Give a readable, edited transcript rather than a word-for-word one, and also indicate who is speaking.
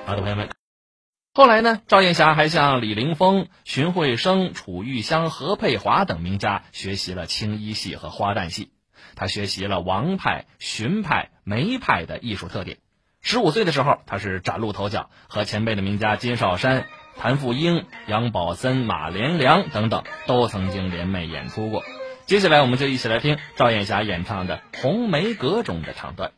Speaker 1: 好的，朋友们。后来呢，赵艳霞还向李凌峰、荀慧生、楚玉香、何佩华等名家学习了青衣戏和花旦戏。她学习了王派、荀派、梅派的艺术特点。15岁的时候，她是崭露头角，和前辈的名家金少山、谭富英、杨宝森、马连良等等都曾经联袂演出过。接下来我们就一起来听赵艳霞演唱的《红梅阁》中的唱段。